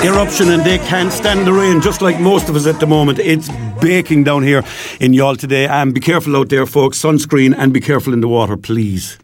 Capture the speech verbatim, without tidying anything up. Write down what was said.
eruption and they can't stand the rain, just like most of us at the moment. It's baking down here in Youghal today. And be careful out there, folks. Sunscreen, and be careful in the water, please.